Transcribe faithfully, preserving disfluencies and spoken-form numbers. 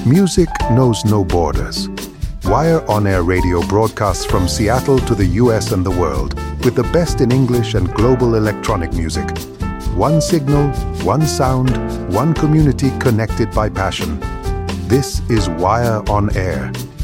Music knows no borders. Wire On Air Radio broadcasts from Seattle to the U S and the world with the best in English and global electronic music. One signal, one sound, one community connected by passion. This is Wire On Air,